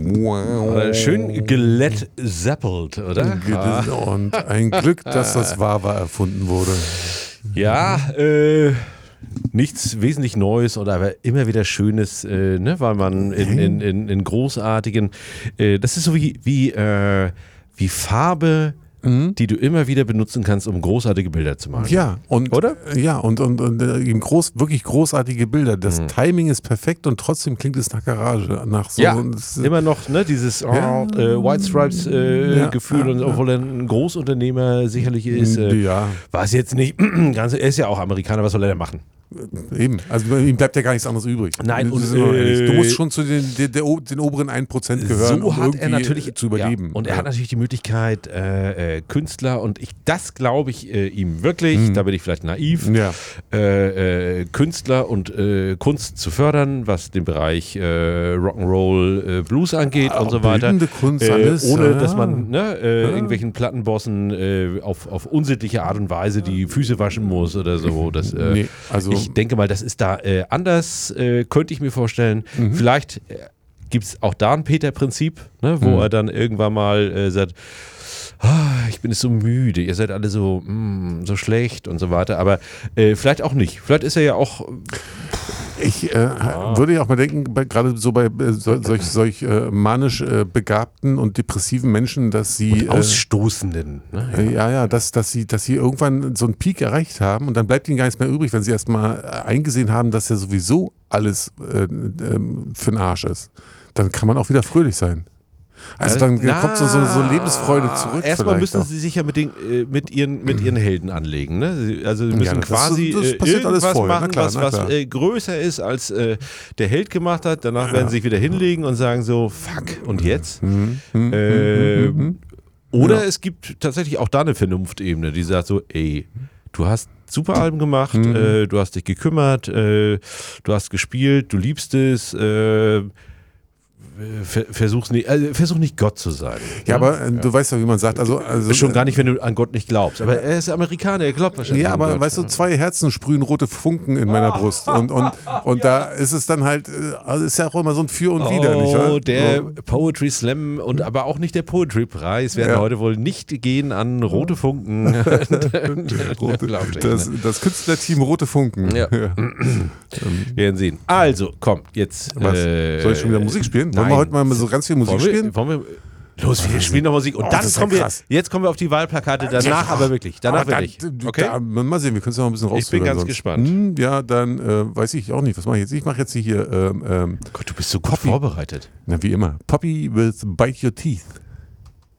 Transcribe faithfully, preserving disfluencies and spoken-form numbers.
Wow. Schön glättseppelt, oder? Und ein Glück, dass das Wawa erfunden wurde. Ja, äh, nichts wesentlich Neues oder aber immer wieder Schönes, äh, ne, weil man in, in, in, in großartigen, äh, das ist so wie, wie, äh, wie Farbe, mhm. die du immer wieder benutzen kannst, um großartige Bilder zu malen. Ja, und, oder? Ja, und, und, und äh, eben groß, wirklich großartige Bilder. Das mhm. Timing ist perfekt und trotzdem klingt es nach Garage. Nach so, ja, das, immer noch ne, dieses oh, ja. äh, White Stripes äh, ja, Gefühl, ja, und obwohl er ein Großunternehmer sicherlich ist, äh, ja. war es jetzt nicht, ganz, er ist ja auch Amerikaner, was soll er denn machen? Eben, also ihm bleibt ja gar nichts anderes übrig. Nein, und, äh, du musst schon zu den, den, den oberen ein Prozent gehören, so um hat irgendwie er natürlich, zu überleben. Ja, und er ja. hat natürlich die Möglichkeit, äh, äh, Künstler, und ich, das glaube ich äh, ihm wirklich, mhm. da bin ich vielleicht naiv, ja. äh, äh, Künstler und äh, Kunst zu fördern, was den Bereich äh, Rock'n'Roll, äh, Blues angeht ah, und so weiter. Kunst, äh, alles, ohne, ja. dass man ne, äh, ja. irgendwelchen Plattenbossen äh, auf, auf unsittliche Art und Weise die Füße waschen muss oder so. Das, äh, nee, also ich denke mal, das ist da äh, anders, äh, könnte ich mir vorstellen. Mhm. Vielleicht äh, gibt es auch da ein Peter-Prinzip, ne, wo mhm. er dann irgendwann mal äh, sagt, ah, ich bin jetzt so müde, ihr seid alle so, mh, so schlecht und so weiter, aber äh, vielleicht auch nicht. Vielleicht ist er ja auch... Ich äh, ah. würde ja auch mal denken, bei, gerade so bei äh, so, solch, solch äh, manisch äh, begabten und depressiven Menschen, dass sie... Und Ausstoßenden. Äh, ne? äh, ja, ja, dass, dass, sie, dass sie irgendwann so einen Peak erreicht haben und dann bleibt ihnen gar nichts mehr übrig, wenn sie erstmal eingesehen haben, dass ja sowieso alles äh, äh, für den Arsch ist. Dann kann man auch wieder fröhlich sein. Also dann Na, kommt so, so, so Lebensfreude zurück. Erstmal müssen auch. sie sich ja mit, den, äh, mit, ihren, mit ihren Helden anlegen. Ne? Also sie müssen ja, quasi das, das äh, irgendwas vorher. machen, klar, was, was äh, größer ist, als äh, der Held gemacht hat. Danach ja. werden sie sich wieder hinlegen und sagen so, fuck, und jetzt? Mhm. Mhm. Äh, mhm. Oder ja. es gibt tatsächlich auch da eine Vernunftebene, die sagt so, ey, du hast super Alben gemacht, mhm. äh, du hast dich gekümmert, äh, du hast gespielt, du liebst es, äh, Versuch's nicht, also versuch nicht Gott zu sein. Ja, ja? aber äh, du ja. weißt ja, wie man sagt. Also, also schon gar nicht, wenn du an Gott nicht glaubst. Aber er ist Amerikaner, er glaubt wahrscheinlich. Ja, aber an Gott. Weißt du, zwei Herzen sprühen rote Funken in meiner Brust. Und, und, und da ist es dann halt, also ist ja auch immer so ein Für und oh, Wider. Nicht wahr? Der so. Poetry Slam und aber auch nicht der Poetry Preis werden ja. heute wohl nicht gehen an rote Funken. rote, das, das Künstlerteam Rote Funken. Ja. ja. Wir werden sehen. Also, komm, jetzt. Was? Äh, Soll ich schon wieder Musik spielen? Wollen wir heute mal so ganz viel Musik wollen wir, spielen? Wollen wir, los, wir spielen noch Musik. Und oh, dann kommen wir, krass. jetzt kommen wir auf die Wahlplakate, danach aber wirklich. Danach aber dann, wirklich. Okay? Da, mal sehen, wir können es noch ein bisschen Ich rauszögern. bin ganz sonst. gespannt. Hm, ja, dann äh, weiß ich auch nicht. Was mache ich jetzt? Ich mache jetzt hier. Ähm, ähm, Gott, du bist so gut Poppy. vorbereitet. Na, wie immer. Poppy with Bite Your Teeth.